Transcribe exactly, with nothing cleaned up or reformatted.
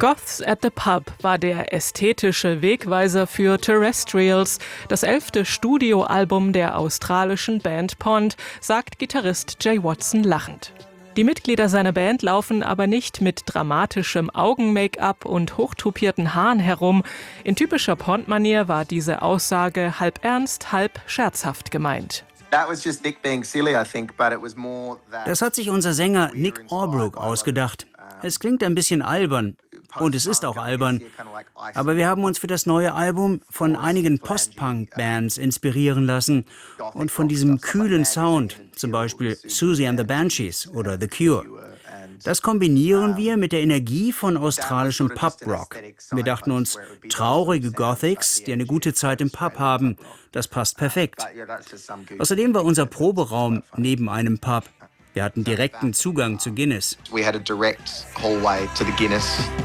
Goths at the Pub war der ästhetische Wegweiser für Terrestrials, das elfte Studioalbum der australischen Band Pond, sagt Gitarrist Jay Watson lachend. Die Mitglieder seiner Band laufen aber nicht mit dramatischem Augen-Make-up und hochtupierten Haaren herum. In typischer Pond-Manier war diese Aussage halb ernst, halb scherzhaft gemeint. Das hat sich unser Sänger Nick Orbrook ausgedacht. Es klingt ein bisschen albern. Und es ist auch albern. Aber wir haben uns für das neue Album von einigen Post-Punk-Bands inspirieren lassen. Und von diesem kühlen Sound, zum Beispiel Susie and the Banshees oder The Cure. Das kombinieren wir mit der Energie von australischem Pub-Rock. Wir dachten uns, traurige Gothics, die eine gute Zeit im Pub haben, das passt perfekt. Außerdem war unser Proberaum neben einem Pub. Wir hatten direkten Zugang zu Guinness. We had a direct hallway to the Guinness.